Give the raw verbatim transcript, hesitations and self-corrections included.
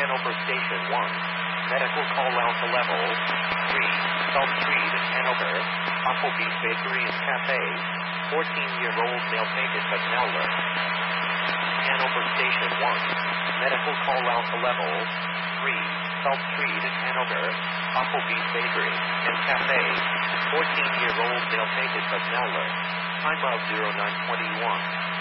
Hanover Station one. Medical call out to level three. South Street in Hanover. Applebee's Bakery and Cafe. fourteen-year-old male fainted but now alert. Hanover Station one. Medical call out to level three. South Street in Hanover. Applebee's Bakery and Cafe. fourteen-year-old male fainted but now alert. Time of zero nine twenty-one.